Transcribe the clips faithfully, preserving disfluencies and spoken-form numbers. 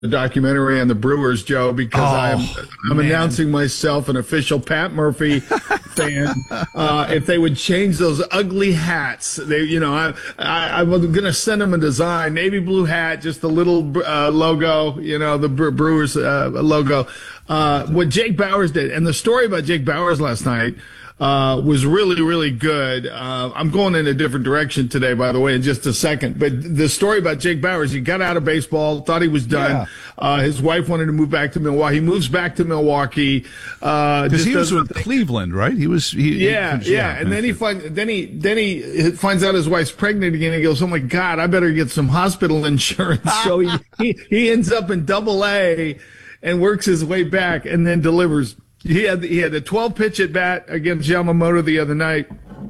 the documentary on the Brewers, Joe, because Oh, I'm I'm man. announcing myself an official Pat Murphy fan. Uh, if they would change those ugly hats, they, you know, I, I I'm going to send them a design, navy blue hat, just the little uh, logo, you know, the Bre- Brewers uh, logo. Uh, what Jake Bauers did, and the story about Jake Bauers last night. Uh, was really, really good. Uh, I'm going in a different direction today, by the way, in just a second. But the story about Jake Bauers, he got out of baseball, thought he was done. Yeah. Uh, his wife wanted to move back to Milwaukee. He moves back to Milwaukee. Uh, Because just he was doesn't with think- Cleveland, right? He was. He, yeah, he, yeah, and then he find, then he then he finds out his wife's pregnant again. He goes, "Oh my God, I better get some hospital insurance." So he, he he ends up in Double A and works his way back, and then delivers. He had he had a twelve pitch at bat against Yamamoto the other night.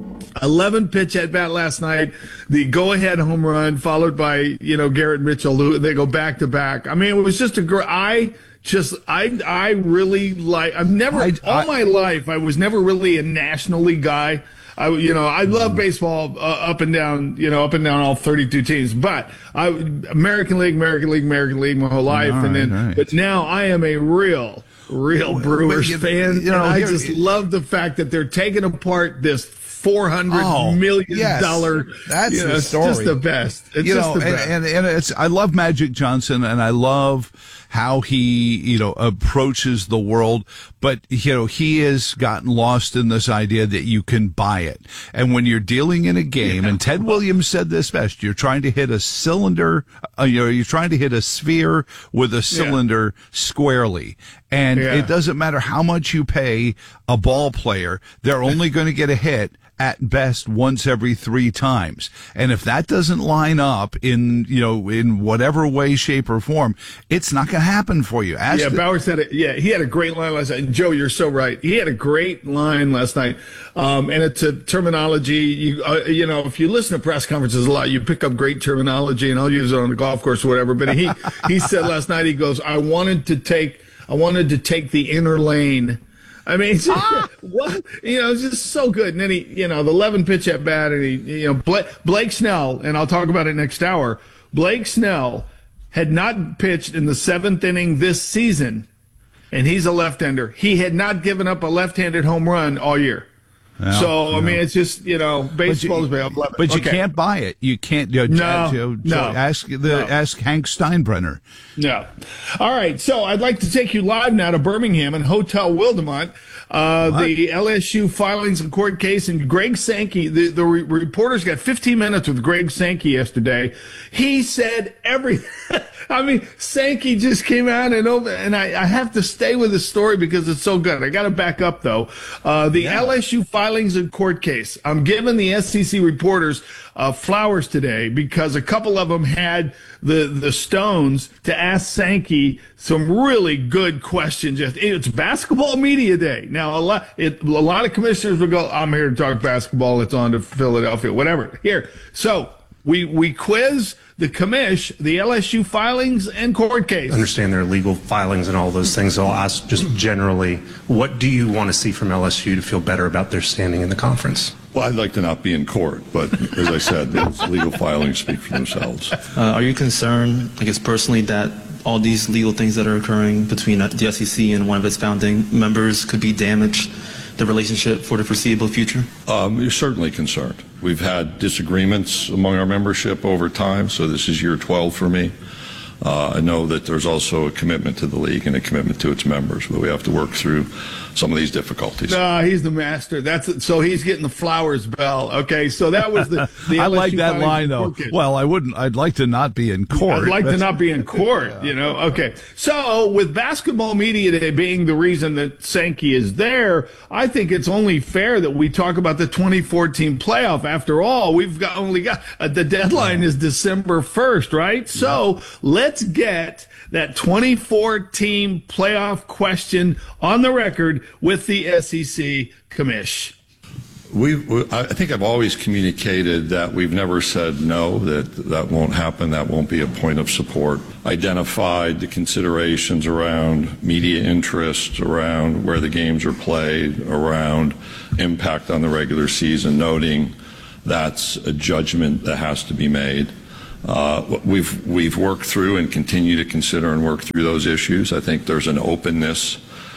eleven pitch at bat last night. The go ahead home run followed by you know Garrett Mitchell. Who they go back to back. I mean, it was just a great. I just I I really like. I've never I- all I- my life I was never really a National League guy. I, you know, I love baseball uh, up and down, you know, up and down all thirty-two teams. But I, American League, American League, American League my whole life, All and then, right, right. but now I am a real, real Brewers you- fan, you know, and I here- just love the fact that they're taking apart this four hundred Oh, million yes. dollar. That's you know, the it's story. just the best. It's you just know, the and, best. and and it's I love Magic Johnson, and I love how he you know approaches the world. But you know, he has gotten lost in this idea that you can buy it, and when you're dealing in a game, and Ted Williams said this best: you're trying to hit a cylinder, uh, you know, you're trying to hit a sphere with a cylinder squarely, and Yeah. it doesn't matter how much you pay a ball player; they're only going to get a hit at best once every three times. And if that doesn't line up in, you know, in whatever way, shape, or form, it's not going to happen for you. Ask Yeah, the- Bauer said it. Yeah, he had a great line last night. And Joe, you're so right. He had a great line last night. Um, and it's a terminology. You, uh, you know, if you listen to press conferences a lot, you pick up great terminology, and I'll use it on the golf course or whatever. But he, he said last night, he goes, I wanted to take, I wanted to take the inner lane. I mean, it's just, what you know, it's just so good. And then he, you know, the eleven pitch at bat, and he, you know, Blake, Blake Snell, and I'll talk about it next hour. Blake Snell had not pitched in the seventh inning this season, and he's a left-hander. He had not given up a left-handed home run all year. Yeah, so I yeah. mean, it's just you know, baseball is But you, baseball. but you Okay. can't buy it. You can't. You know, No, you know, no, ask the no. ask Hank Steinbrenner. No. All right. So I'd like to take you live now to Birmingham and Hotel Wildemont. Uh, the L S U filings and court case, and Greg Sankey, the, the re- reporters got fifteen minutes with Greg Sankey yesterday. He said everything. I mean, Sankey just came out and over, and I, I have to stay with this story because it's so good. I got to back up though. Uh, the Yeah. L S U filings and court case. I'm giving the S E C reporters uh, flowers today because a couple of them had the the stones to ask Sankey some really good questions. Just it's basketball media day now. A lot it, a lot of commissioners will go, I'm here to talk basketball. It's on to Philadelphia, whatever. Here, so we we quiz the commish, the L S U filings and court case. Understand their legal filings and all those things. So I'll ask just generally, what do you want to see from L S U to feel better about their standing in the conference? Well, I'd like to not be in court, but as I said, the legal filings speak for themselves. Uh, are you concerned, I guess personally, that all these legal things that are occurring between the S E C and one of its founding members could be damaged the relationship for the foreseeable future? Um, you're certainly concerned. We've had disagreements among our membership over time, so this is year twelve for me. Uh, I know that there's also a commitment to the league and a commitment to its members, but we have to work through some of these difficulties. No, he's the master. That's it. So he's getting the flowers bell. Okay, so that was the. the I L S U like that filings line and though. court case. Well, I wouldn't. I'd like to not be in court. I'd like to That's- not be in court, you know. Okay. So with basketball media day being the reason that Sankey is there, I think it's only fair that we talk about the twenty fourteen playoff. After all, we've got only got uh, the deadline is December first, right? So let's get that twenty-four team playoff question on the record with the S E C commish. We, we, I think I've always communicated that we've never said no, that that won't happen, that won't be a point of support. Identified the considerations around media interest, around where the games are played, around impact on the regular season, noting that's a judgment that has to be made. Uh, we've we've worked through and continue to consider and work through those issues. I think there's an openness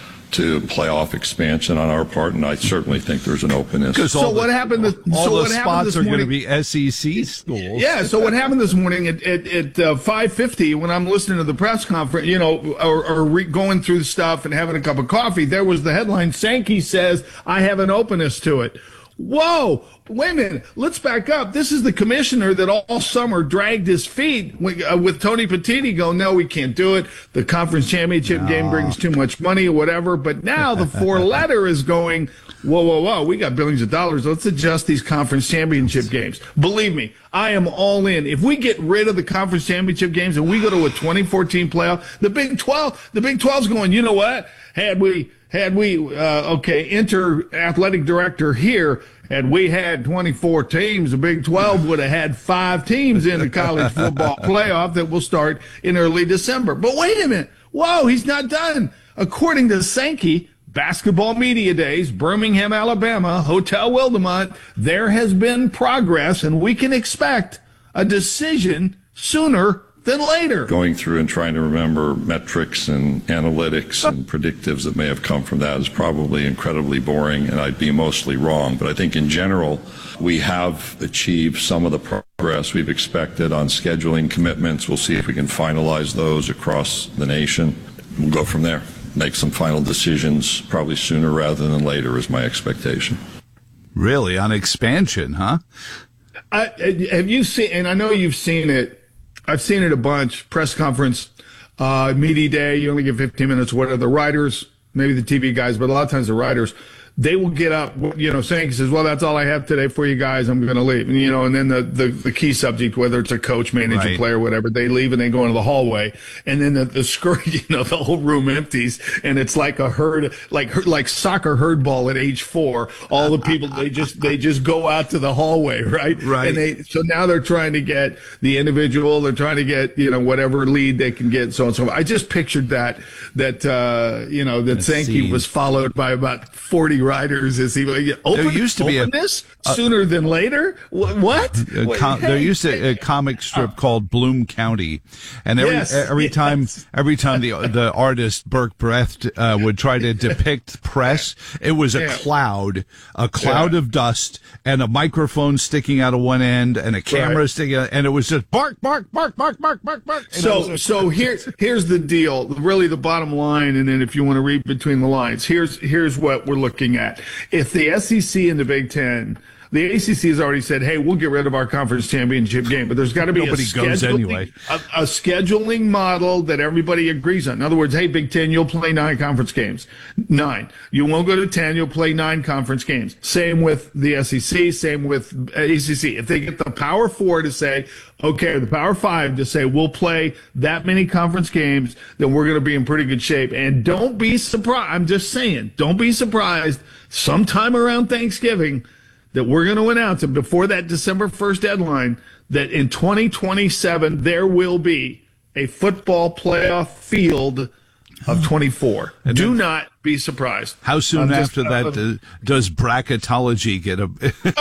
to playoff expansion on our part, and I certainly think there's an openness. Because So all what the, happened this- all so the what happened spots this are going to morning- be S E C schools. Yeah. So what happened this morning at at, at uh, five fifty when I'm listening to the press conference, you know, or, or re- going through the stuff and having a cup of coffee, there was the headline: Sankey says I have an openness to it. Whoa! Wait a minute. Let's back up. This is the commissioner that all summer dragged his feet with, uh, with Tony Petitti going, no, we can't do it. The conference championship no. game brings too much money or whatever. But now the four letter is going, whoa, whoa, whoa. We got billions of dollars. Let's adjust these conference championship games. Believe me, I am all in. If we get rid of the conference championship games and we go to a twenty fourteen playoff, the Big twelve, the Big twelve's going, you know what? Had we, had we, uh, okay, enter athletic director here, had we had twenty-four teams, the Big twelve would have had five teams in the college football playoff that will start in early December. But wait a minute. Whoa, he's not done. According to Sankey, Basketball Media Days, Birmingham, Alabama, Hotel Wildemont, there has been progress, and we can expect a decision sooner than later. Going through and trying to remember metrics and analytics and predictives that may have come from that is probably incredibly boring, and I'd be mostly wrong. But I think in general, we have achieved some of the progress we've expected on scheduling commitments. We'll see if we can finalize those across the nation. We'll go from there. Make some final decisions probably sooner rather than later is my expectation. Really? On expansion, huh? I, have you seen, and I know you've seen it, I've seen it a bunch, press conference, uh, media day, you only get fifteen minutes, what are the writers, maybe the T V guys, but a lot of times the writers, they will get up, you know, saying, says, well, that's all I have today for you guys. I'm going to leave. And, you know, and then the, the, the key subject, whether it's a coach, manager, right. player, whatever, they leave and they go into the hallway. And then the, the skirt, you know, the whole room empties. And it's like a herd, like, like soccer herd ball at age four. All the people, they just, they just go out to the hallway, right? Right. And they, so now they're trying to get the individual, they're trying to get, you know, whatever lead they can get, so on and so forth. I just pictured that, that, uh, you know, that Sankey was followed by about forty riders as he open, there used to be openness a, a, sooner than later. What? A com- there used to be a comic strip uh, called Bloom County, and every yes, every yes. time every time the the artist Burke Brecht uh, would try to depict press, it was a yeah. cloud, a cloud yeah. of dust, and a microphone sticking out of one end, and a camera right. sticking out, and it was just bark, bark, bark, bark, bark, bark, bark. So, so here, here's the deal. Really, the bottom line, and then if you want to read between the lines, here's here's what we're looking at. If the S E C and the Big Ten, the A C C has already said, hey, we'll get rid of our conference championship game, but there's got to be Nobody a, goes scheduling, anyway. a, a scheduling model that everybody agrees on. In other words, hey, Big Ten, you'll play nine conference games. Nine. You won't go to ten, you'll play nine conference games. Same with the S E C, same with A C C. If they get the Power Four to say, okay, or the Power Five to say, we'll play that many conference games, then we're going to be in pretty good shape. And don't be surprised. I'm just saying, don't be surprised sometime around Thanksgiving that we're going to announce it before that December first deadline that in twenty twenty-seven there will be a football playoff field of twenty-four. And Do then, not be surprised. How soon I'm after just, that uh, uh, does bracketology get a?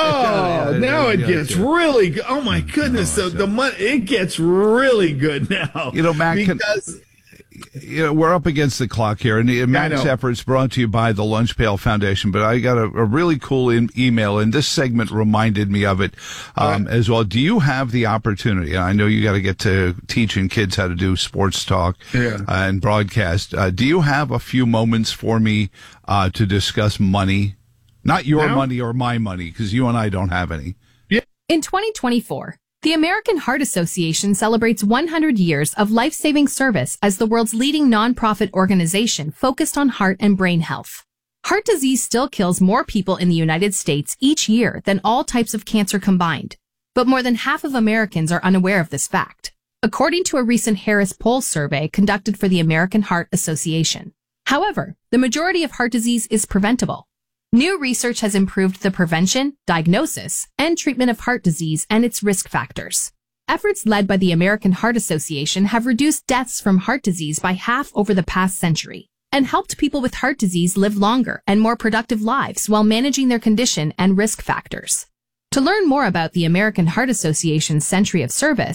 Oh, yeah, now it yeah, gets yeah. really good. Oh my goodness, No, the, the money it gets really good now. You know, Matt, can- because. You know, we're up against the clock here, and Matt's know. efforts brought to you by the Lunch Pail Foundation. But I got a, a really cool in, email, and this segment reminded me of it um, right. as well. Do you have the opportunity? I know you got to get to teaching kids how to do sports talk yeah. uh, and broadcast. Uh, do you have a few moments for me uh, to discuss money? Not your now? money or my money, because you and I don't have any. Yeah. In twenty twenty-four, the American Heart Association celebrates one hundred years of life-saving service as the world's leading nonprofit organization focused on heart and brain health. Heart disease still kills more people in the United States each year than all types of cancer combined, but more than half of Americans are unaware of this fact, according to a recent Harris Poll survey conducted for the American Heart Association. However, the majority of heart disease is preventable. New research has improved the prevention, diagnosis, and treatment of heart disease and its risk factors. Efforts led by the American Heart Association have reduced deaths from heart disease by half over the past century and helped people with heart disease live longer and more productive lives while managing their condition and risk factors. To learn more about the American Heart Association's century of service,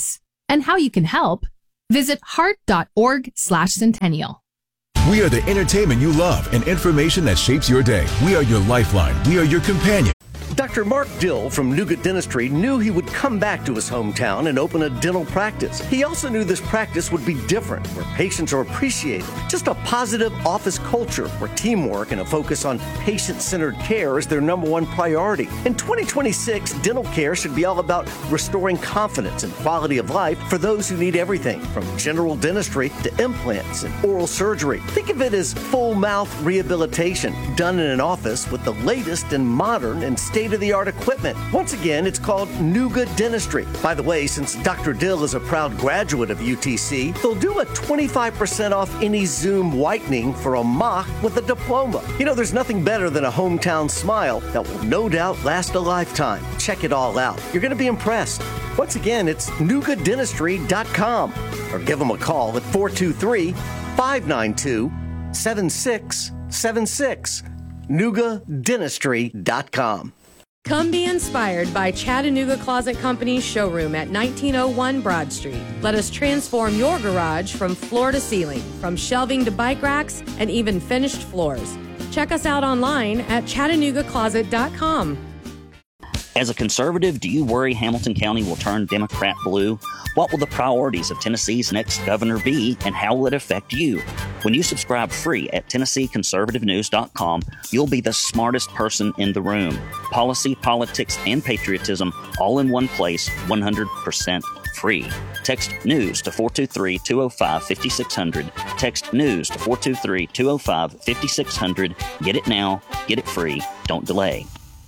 and how you can help, visit heart.org slash centennial. We are the entertainment you love and information that shapes your day. We are your lifeline. We are your companion. Doctor Mark Dill from Nougat Dentistry knew he would come back to his hometown and open a dental practice. He also knew this practice would be different, where patients are appreciated. Just a positive office culture where teamwork and a focus on patient-centered care is their number one priority. In twenty twenty-six, dental care should be all about restoring confidence and quality of life for those who need everything, from general dentistry to implants and oral surgery. Think of it as full mouth rehabilitation done in an office with the latest and modern and state-of-the-art equipment. Once again, it's called Nougat Dentistry. By the way, since Doctor Dill is a proud graduate of U T C, they'll do a twenty-five percent off any Zoom whitening for a mock with a diploma. You know, there's nothing better than a hometown smile that will no doubt last a lifetime. Check it all out. You're going to be impressed. Once again, it's nougat dentistry dot com or give them a call at four two three, five nine two, seven six seven six. nougat dentistry dot com. Come be inspired by Chattanooga Closet Company's showroom at nineteen oh one Broad Street. Let us transform your garage from floor to ceiling, from shelving to bike racks, and even finished floors. Check us out online at chattanooga closet dot com. As a conservative, do you worry Hamilton County will turn Democrat blue? What will the priorities of Tennessee's next governor be, and how will it affect you? When you subscribe free at tennessee conservative news dot com, you'll be the smartest person in the room. Policy, politics, and patriotism all in one place, one hundred percent free. Text NEWS to four two three, two oh five, five six zero zero. Text NEWS to four two three, two oh five, five six zero zero. Get it now. Get it free. Don't delay.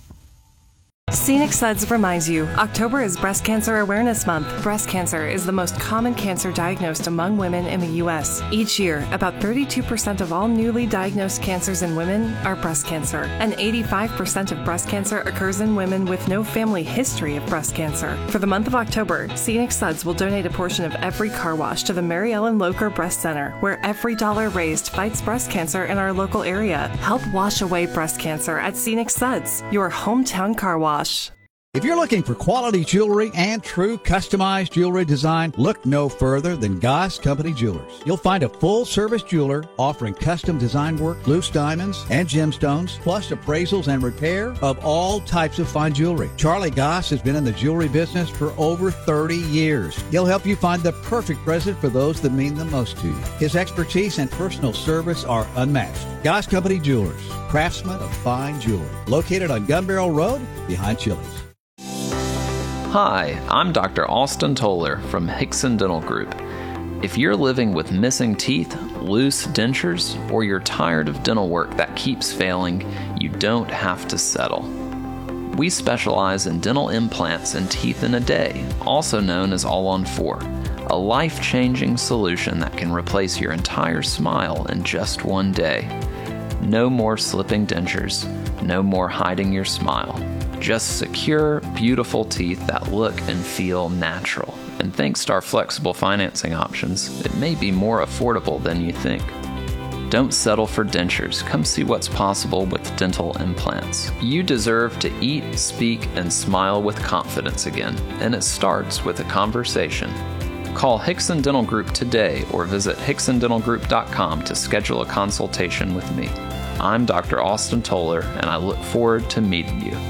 Scenic Suds reminds you, October is Breast Cancer Awareness Month. Breast cancer is the most common cancer diagnosed among women in the U S. Each year, about thirty-two percent of all newly diagnosed cancers in women are breast cancer, and eighty-five percent of breast cancer occurs in women with no family history of breast cancer. For the month of October, Scenic Suds will donate a portion of every car wash to the Mary Ellen Locher Breast Center, where every dollar raised fights breast cancer in our local area. Help wash away breast cancer at Scenic Suds, your hometown car wash. If you're looking for quality jewelry and true customized jewelry design, look no further than Goss Company Jewelers. You'll find a full-service jeweler offering custom design work, loose diamonds, and gemstones, plus appraisals and repair of all types of fine jewelry. Charlie Goss has been in the jewelry business for over thirty years. He'll help you find the perfect present for those that mean the most to you. His expertise and personal service are unmatched. Goss Company Jewelers, craftsmen of fine jewelry, located on Gun Barrel Road behind Chili's. Hi, I'm Doctor Austin Toller from Hickson Dental Group. If you're living with missing teeth, loose dentures, or you're tired of dental work that keeps failing, you don't have to settle. We specialize in dental implants and teeth in a day, also known as All on Four, a life-changing solution that can replace your entire smile in just one day. No more slipping dentures, no more hiding your smile. Just secure, beautiful teeth that look and feel natural. And thanks to our flexible financing options, it may be more affordable than you think. Don't settle for dentures. Come see what's possible with dental implants. You deserve to eat, speak, and smile with confidence again, and it starts with a conversation. Call Hickson Dental Group today or visit hickson dental group dot com to schedule a consultation with me. I'm Doctor Austin Toller, and I look forward to meeting you.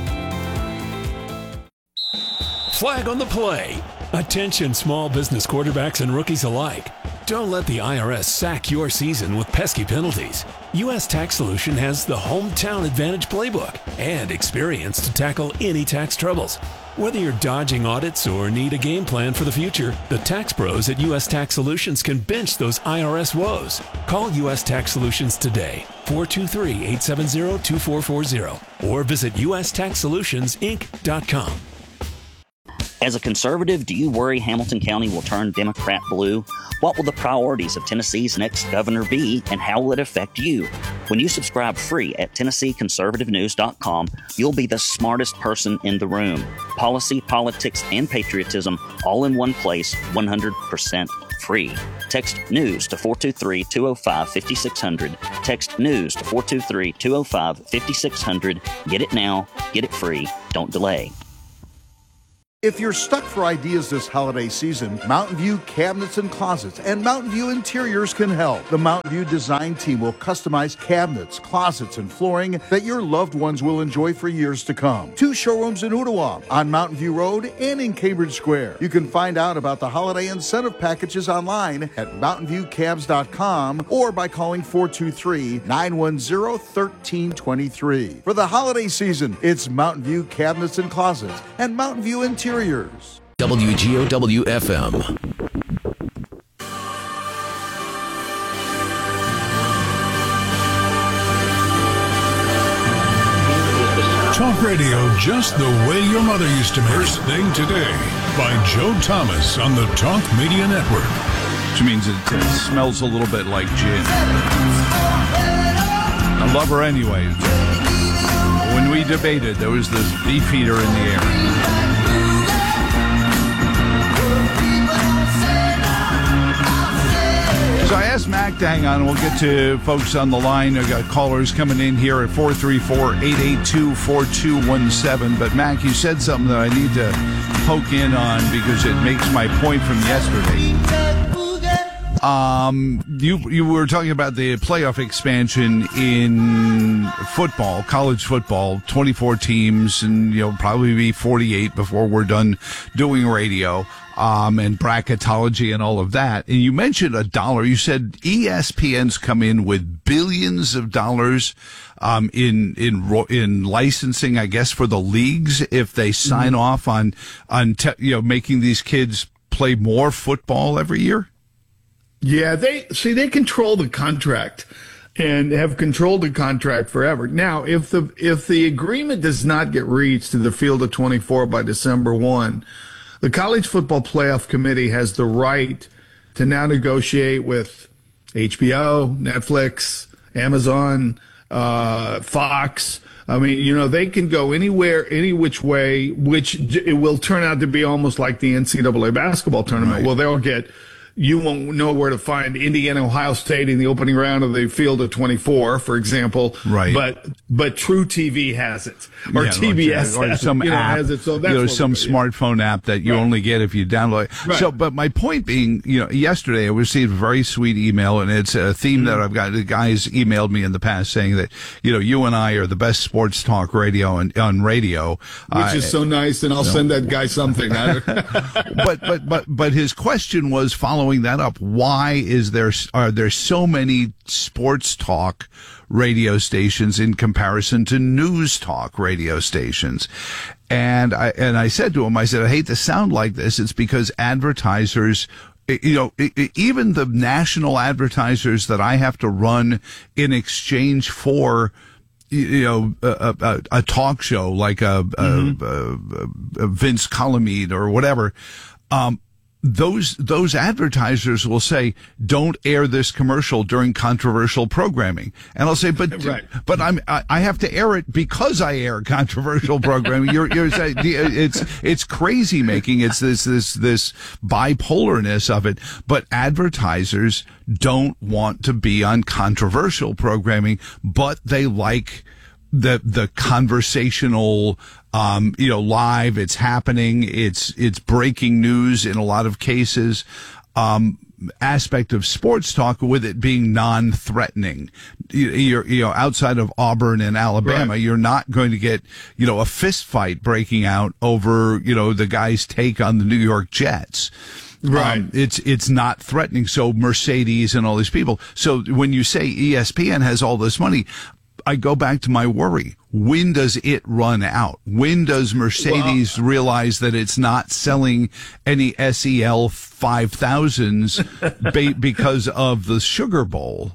Flag on the play. Attention small business quarterbacks and rookies alike. Don't let the I R S sack your season with pesky penalties. U S Tax Solution has the Hometown Advantage Playbook and experience to tackle any tax troubles. Whether you're dodging audits or need a game plan for the future, the tax pros at U S Tax Solutions can bench those I R S woes. Call U S Tax Solutions today, four two three, eight seven zero, two four four zero, or visit U S tax solutions inc dot com. As a conservative, do you worry Hamilton County will turn Democrat blue? What will the priorities of Tennessee's next governor be, and how will it affect you? When you subscribe free at tennessee conservative news dot com, you'll be the smartest person in the room. Policy, politics, and patriotism all in one place, one hundred percent free. Text NEWS to four two three, two oh five, five six zero zero. Text NEWS to four two three, two oh five, five six zero zero. Get it now. Get it free. Don't delay. If you're stuck for ideas this holiday season, Mountain View Cabinets and Closets and Mountain View Interiors can help. The Mountain View design team will customize cabinets, closets, and flooring that your loved ones will enjoy for years to come. Two showrooms in Ottawa, on Mountain View Road and in Cambridge Square. You can find out about the holiday incentive packages online at mountain view cabs dot com or by calling four two three, nine one zero, one three two three. For the holiday season, it's Mountain View Cabinets and Closets and Mountain View Interiors. W G O W F M. Talk radio just the way your mother used to make. First Thing Today by Joe Thomas on the Talk Media Network. Which means it, it smells a little bit like gin. I love her anyway. When we debated, there was this beef eater in the air. So I asked Mac to hang on. We'll get to folks on the line. I've got callers coming in here at four three four, eight eight two, four two one seven. But Mac, you said something that I need to poke in on because it makes my point from yesterday. Um, you you were talking about the playoff expansion in football, college football, twenty-four teams, and you'll probably be forty-eight before we're done doing radio, um, and bracketology and all of that. And you mentioned a dollar. You said E S P N's come in with billions of dollars, um, in in in licensing, I guess, for the leagues if they sign mm-hmm. off on on te- you know making these kids play more football every year. Yeah, they see they control the contract and have controlled the contract forever. Now, if the if the agreement does not get reached to the field of twenty-four by December first, the College Football Playoff Committee has the right to now negotiate with H B O, Netflix, Amazon, uh, Fox. I mean, you know, they can go anywhere, any which way, which it will turn out to be almost like the N C double A basketball tournament. Right. Well, they'll get. You won't know where to find Indiana, Ohio State in the opening round of the field of twenty-four, for example. Right. But but True T V has it, or yeah, T B S or, or has, some it, you know, app, has it. So that's you know, what some smartphone app that you right. only get if you download it. Right. So, but my point being, you know, yesterday I received a very sweet email, and it's a theme mm-hmm. that I've got. The guys emailed me in the past saying that, you know, you and I are the best sports talk radio on, on radio, which uh, is so nice, and I'll send know. that guy something. but but but but his question was following that up. Why is there are there so many sports talk radio stations in comparison to news talk radio stations? And I and I said to him, I said, I hate to sound like this. It's because advertisers, you know, even the national advertisers that I have to run in exchange for, you know, a, a, a talk show like a, mm-hmm. a, a, a Vince Colomede or whatever. Um, Those those advertisers will say, "Don't air this commercial during controversial programming," and I'll say, "But right. but I'm I, I have to air it because I air controversial programming." You're you're saying it's it's crazy making. It's this this this bipolarness of it. But advertisers don't want to be on controversial programming, but they like the the conversational. Um, you know, live, it's happening, it's, it's breaking news in a lot of cases, um, aspect of sports talk with it being non-threatening. You're, you know, outside of Auburn and Alabama, right. you're not going to get, you know, a fist fight breaking out over, you know, the guy's take on the New York Jets. Right. Um, it's, it's not threatening. So Mercedes and all these people. So when you say E S P N has all this money, I go back to my worry. When does it run out? When does Mercedes well, realize that it's not selling any S E L five thousands ba- because of the Sugar Bowl?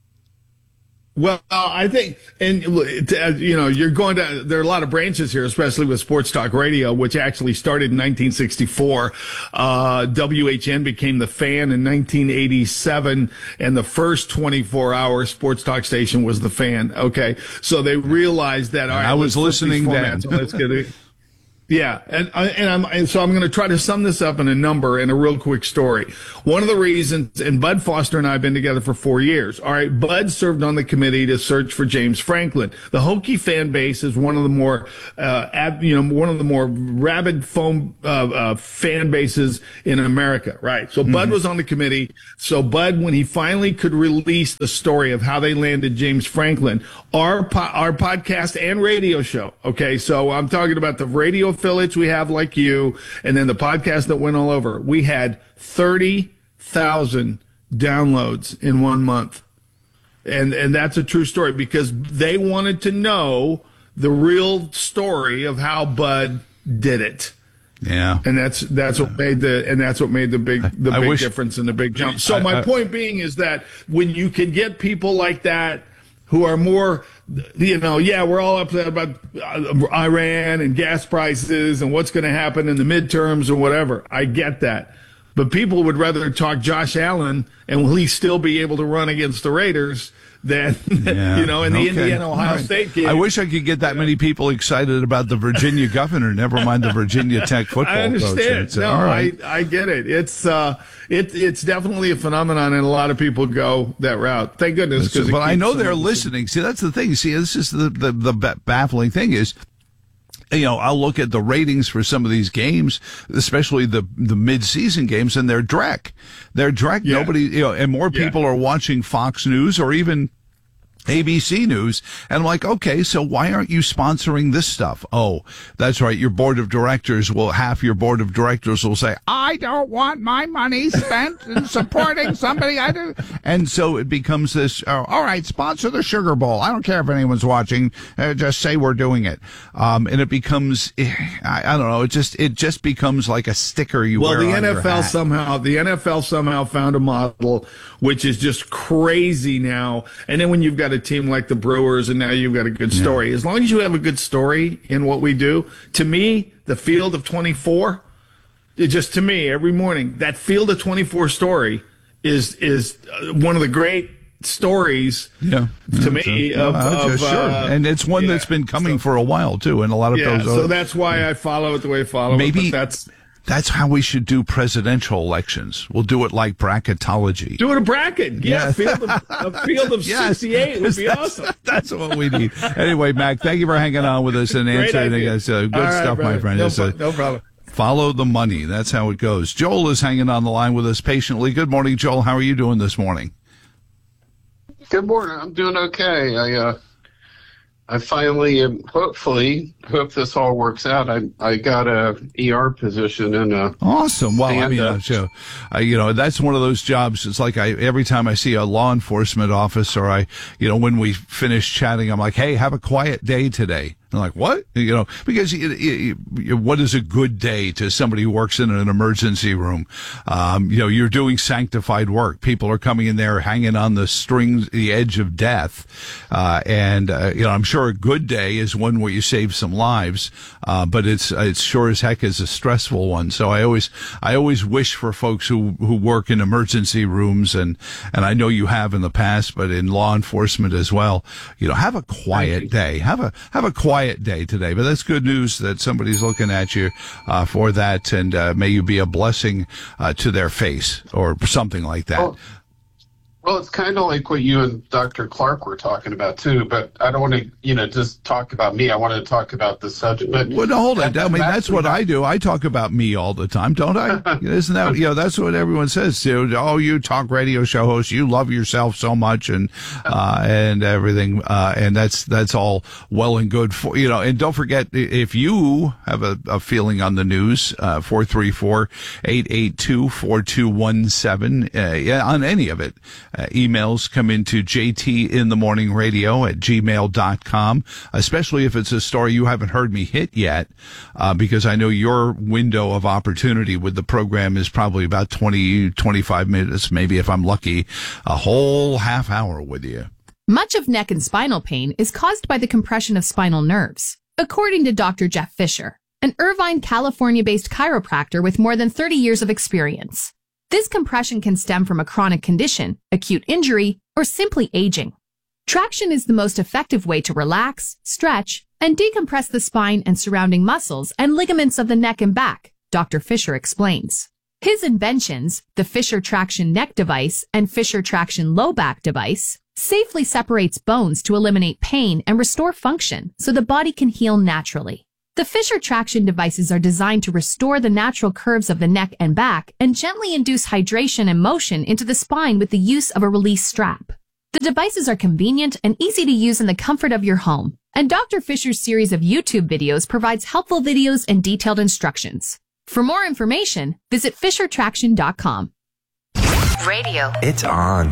Well, I think, and you know, you're going to, there are a lot of branches here, especially with sports talk radio, which actually started in nineteen sixty-four. Uh, W H N became the Fan in nineteen eighty-seven, and the first twenty-four hour sports talk station was the Fan. Okay. So they realized that, all right, I was listening then. So let's get it. Yeah, and and I'm and so I'm going to try to sum this up in a number and a real quick story. One of the reasons, and Bud Foster and I have been together for four years. All right, Bud served on the committee to search for James Franklin. The Hokie fan base is one of the more, uh, ab, you know, one of the more rabid foam uh, uh, fan bases in America. Right. So mm-hmm. Bud was on the committee. So Bud, when he finally could release the story of how they landed James Franklin, our po- our podcast and radio show. Okay, so I'm talking about the radio affiliates we have like you, and then the podcast that went all over. We had thirty thousand downloads in one month. And and that's a true story because they wanted to know the real story of how Bud did it. Yeah. And that's that's what made the and that's what made the big the I big wish, difference and the big jump. So I, my I, point being is that when you can get people like that who are more, you know, yeah, we're all upset about Iran and gas prices and what's going to happen in the midterms or whatever. I get that. But people would rather talk Josh Allen and will he still be able to run against the Raiders than, yeah. you know, in the okay. Indiana-Ohio right. State game. I wish I could get that many people excited about the Virginia governor, never mind the Virginia Tech football I understand. coach. No, all right. I, I get it. It's uh, it, it's definitely a phenomenon, and a lot of people go that route. Thank goodness. But I know they're some, listening. See, that's the thing. See, this is the, the, the baffling thing is, you know, I'll look at the ratings for some of these games, especially the, the mid-season games, and they're dreck. They're dreck. Yeah. Nobody, you know, and more people yeah. are watching Fox News or even A B C News. And I'm like, okay, so why aren't you sponsoring this stuff? Oh, that's right. Your board of directors will, half your board of directors will say, I don't want my money spent in supporting somebody I do. And so it becomes this, oh, all right, sponsor the Sugar Bowl. I don't care if anyone's watching. Uh, just say we're doing it. Um, and it becomes, I, I don't know, it just, it just becomes like a sticker you well, wear the on N F L your hat. somehow, the N F L somehow found a model which is just crazy now. And then when you've got a team like the Brewers and now you've got a good story, yeah. as long as you have a good story in what we do, to me, the Field of twenty-four, it just to me every morning, that Field of twenty-four story is, is one of the great stories yeah. to yeah, me so, of, uh, of sure. uh, and it's one yeah, that's been coming so, for a while too, and a lot of yeah, those. So are, that's why I follow it the way I follow maybe it. But that's that's how we should do presidential elections. We'll do it like bracketology. Do it a bracket. Yeah, yeah. a field of, a field of yes. sixty-eight would be that's, awesome. That's what we need. Anyway, Mac, thank you for hanging on with us and answering us. Uh, good right, stuff, brother. my friend. No, a, no problem. Follow the money. That's how it goes. Joel is hanging on the line with us patiently. Good morning, Joel. How are you doing this morning? Good morning. I'm doing okay. I uh, I finally, um, hopefully, hope this all works out. I I got a E R position in a awesome. Well, I mean, uh, uh, so, uh, you know, that's one of those jobs. It's like I every time I see a law enforcement officer, I, you know, when we finish chatting, I'm like, hey, have a quiet day today. I'm like, what? You know, because it, it, it, what is a good day to somebody who works in an emergency room? Um, you know, you're doing sanctified work. People are coming in there hanging on the strings, the edge of death. Uh, and, uh, you know, I'm sure a good day is one where you save some lives. Uh, but it's, it's sure as heck is a stressful one. So I always, I always wish for folks who, who work in emergency rooms and, and I know you have in the past, but in law enforcement as well, you know, have a quiet day. Have a, have a quiet day today, but that's good news that somebody's looking at you uh, for that, and uh, may you be a blessing uh, to their face or something like that. Well, well it's kind of like what you and Doctor Clark were talking about too, but I don't want to, you know, just talk about me. I want to talk about the subject. But well, no, hold on. I mean, that's what I do. I talk about me all the time, don't I? Isn't that, you know, that's what everyone says. You know, oh, you talk radio show host, you love yourself so much and, uh, and everything. Uh, and that's, that's all well and good for, you know, and don't forget, if you have a, a feeling on the news, uh, four three four, eight eight two, four two one seven, uh, yeah, on any of it, uh, emails come into J T in the morning radio at gmail dot com, especially if it's a story you haven't heard me hit yet, uh, because I know your window of opportunity with the program is probably about twenty, twenty-five minutes, maybe if I'm lucky, a whole half hour with you. Much of neck and spinal pain is caused by the compression of spinal nerves, according to Doctor Jeff Fisher, an Irvine, California-based chiropractor with more than thirty years of experience. This compression can stem from a chronic condition, acute injury, or simply aging. Traction is the most effective way to relax, stretch, and decompress the spine and surrounding muscles and ligaments of the neck and back, Doctor Fisher explains. His inventions, the Fisher Traction Neck Device and Fisher Traction Low Back Device, safely separates bones to eliminate pain and restore function so the body can heal naturally. The Fisher Traction devices are designed to restore the natural curves of the neck and back and gently induce hydration and motion into the spine with the use of a release strap. The devices are convenient and easy to use in the comfort of your home, and Doctor Fisher's series of YouTube videos provides helpful videos and detailed instructions. For more information, visit fisher traction dot com. Radio. It's on.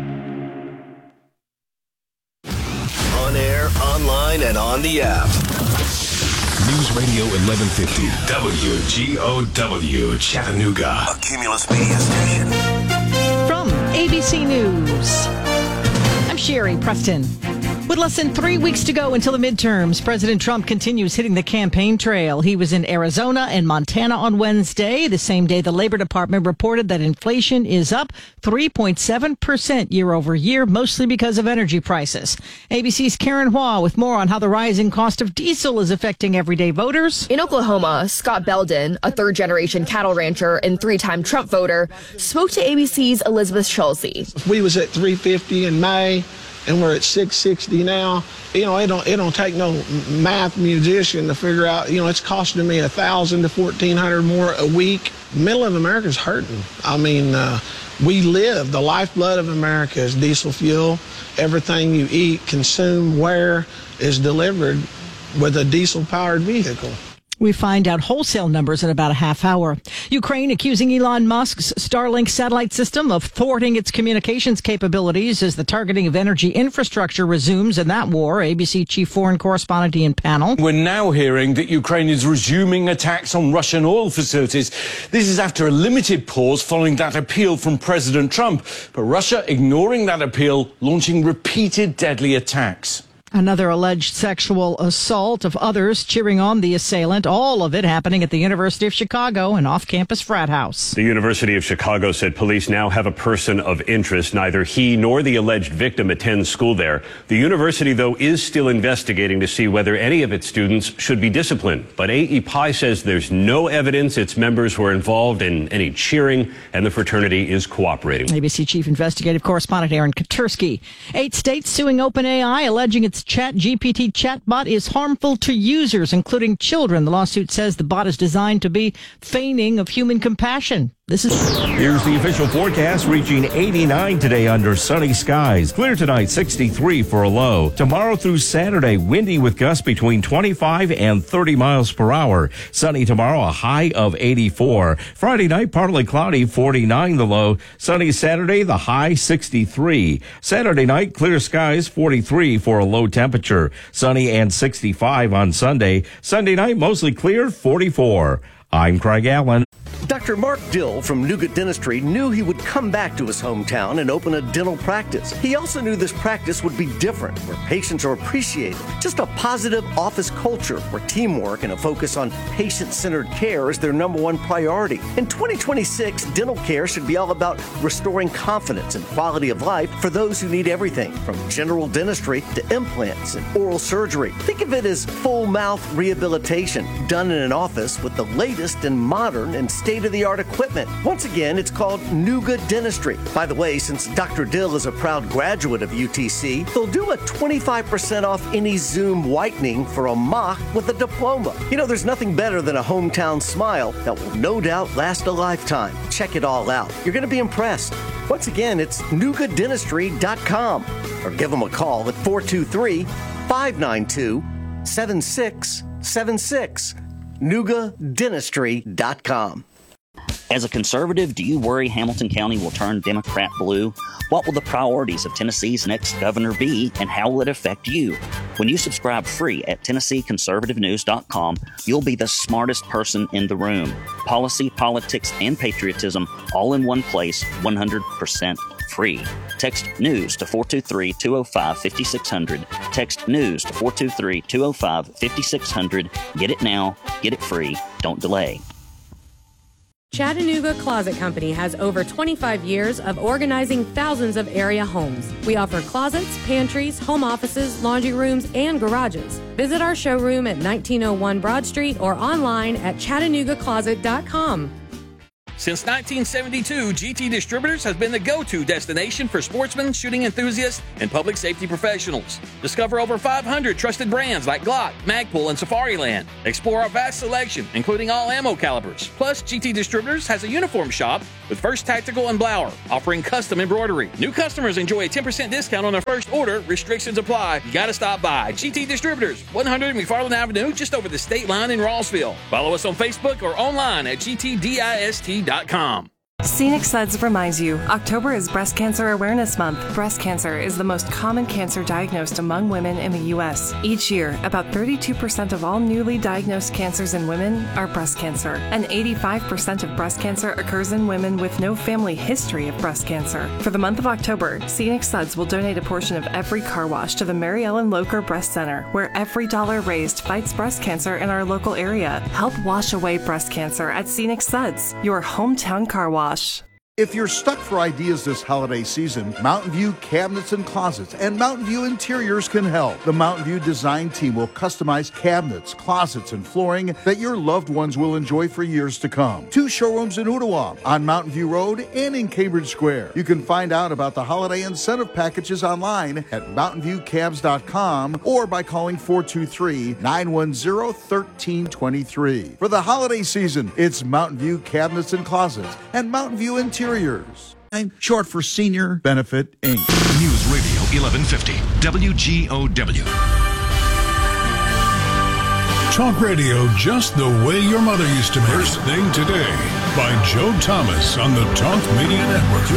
On air, online, and on the app. News Radio eleven fifty. W G O W, Chattanooga. A Cumulus Media Station. From A B C News, I'm Sherry Preston. With less than three weeks to go until the midterms, President Trump continues hitting the campaign trail. He was in Arizona and Montana on Wednesday, the same day the Labor Department reported that inflation is up three point seven percent year over year, mostly because of energy prices. A B C's Karen Hua with more on how the rising cost of diesel is affecting everyday voters. In Oklahoma, Scott Belden, a third-generation cattle rancher and three-time Trump voter, spoke to A B C's Elizabeth Schulze. We was at three fifty in May, and we're at six sixty now. You know, it don't it don't take no math musician to figure out, you know, it's costing me a thousand to fourteen hundred more a week. Middle of America's hurting. I mean, uh, we live, the lifeblood of America is diesel fuel. Everything you eat, consume, wear is delivered with a diesel-powered vehicle. We find out wholesale numbers in about a half hour. Ukraine accusing Elon Musk's Starlink satellite system of thwarting its communications capabilities as the targeting of energy infrastructure resumes in that war. A B C chief foreign correspondent Ian Pannell. We're now hearing that Ukraine is resuming attacks on Russian oil facilities. This is after a limited pause following that appeal from President Trump. But Russia ignoring that appeal, launching repeated deadly attacks. Another alleged sexual assault of others cheering on the assailant. All of it happening at the University of Chicago, an off-campus frat house. The University of Chicago said police now have a person of interest. Neither he nor the alleged victim attends school there. The university, though, is still investigating to see whether any of its students should be disciplined. But A E Pi says there's no evidence its members were involved in any cheering, and the fraternity is cooperating. A B C chief investigative correspondent Aaron Katursky. Eight states suing OpenAI, alleging its Chat G P T chatbot is harmful to users, including children. The lawsuit says the bot is designed to be feigning of human compassion. This is Here's the official forecast, reaching eighty-nine today under sunny skies. Clear tonight, sixty-three for a low. Tomorrow through Saturday, windy with gusts between twenty-five and thirty miles per hour. Sunny tomorrow, a high of eighty-four. Friday night, partly cloudy, forty-nine the low. Sunny Saturday, the high sixty-three. Saturday night, clear skies, forty-three for a low temperature. Sunny and sixty-five on Sunday. Sunday night, mostly clear, forty-four. I'm Craig Allen. Doctor Mark Dill from Nougat Dentistry knew he would come back to his hometown and open a dental practice. He also knew this practice would be different, where patients are appreciated. Just a positive office culture where teamwork and a focus on patient-centered care is their number one priority. In twenty twenty-six, dental care should be all about restoring confidence and quality of life for those who need everything, from general dentistry to implants and oral surgery. Think of it as full mouth rehabilitation done in an office with the latest and modern and state-of-the-art equipment. Once again, it's called Nougat Dentistry. By the way, since Doctor Dill is a proud graduate of U T C, they'll do a twenty-five percent off any Zoom whitening for a mock with a diploma. You know, there's nothing better than a hometown smile that will no doubt last a lifetime. Check it all out. You're going to be impressed. Once again, it's nougat dentistry dot com or give them a call at four two three, five nine two, seven six seven six. nougat dentistry dot com. As a conservative, do you worry Hamilton County will turn Democrat blue? What will the priorities of Tennessee's next governor be, and how will it affect you? When you subscribe free at Tennessee Conservative News dot com, you'll be the smartest person in the room. Policy, politics, and patriotism all in one place, one hundred percent free. Text NEWS to four two three, two oh five, five six zero zero. Text NEWS to four two three, two oh five, five six zero zero. Get it now. Get it free. Don't delay. Chattanooga Closet Company has over twenty-five years of organizing thousands of area homes. We offer closets, pantries, home offices, laundry rooms, and garages. Visit our showroom at nineteen oh one Broad Street or online at chattanooga closet dot com. Since nineteen seventy-two, G T Distributors has been the go-to destination for sportsmen, shooting enthusiasts, and public safety professionals. Discover over five hundred trusted brands like Glock, Magpul, and Safariland. Explore our vast selection, including all ammo calibers. Plus, G T Distributors has a uniform shop with First Tactical and Blower, offering custom embroidery. New customers enjoy a ten percent discount on their first order. Restrictions apply. You gotta stop by. G T Distributors, one hundred McFarland Avenue, just over the state line in Rossville. Follow us on Facebook or online at G T dist dot com. Scenic Suds reminds you, October is Breast Cancer Awareness Month. Breast cancer is the most common cancer diagnosed among women in the U S. Each year, about thirty-two percent of all newly diagnosed cancers in women are breast cancer, and eighty-five percent of breast cancer occurs in women with no family history of breast cancer. For the month of October, Scenic Suds will donate a portion of every car wash to the Mary Ellen Locher Breast Center, where every dollar raised fights breast cancer in our local area. Help wash away breast cancer at Scenic Suds, your hometown car wash. If you're stuck for ideas this holiday season, Mountain View Cabinets and Closets and Mountain View Interiors can help. The Mountain View design team will customize cabinets, closets, and flooring that your loved ones will enjoy for years to come. Two showrooms in Ottawa, on Mountain View Road and in Cambridge Square. You can find out about the holiday incentive packages online at mountain view cabs dot com or by calling four two three, nine one zero, one three two three. For the holiday season, it's Mountain View Cabinets and Closets and Mountain View Interiors. I'm short for Senior Benefit Incorporated. News Radio eleven fifty W G O W. Talk radio just the way your mother used to. First Thing Today by Joe Thomas on the Talk Media Network.